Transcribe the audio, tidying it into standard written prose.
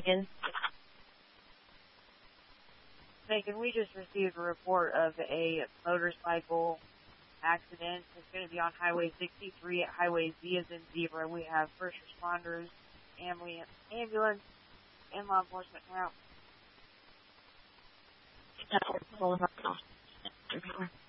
In. Megan, we just received a report of a motorcycle accident. It's going to be on Highway 63 at Highway Z as in zebra. We have first responders, ambulance, and law enforcement now. That's all of our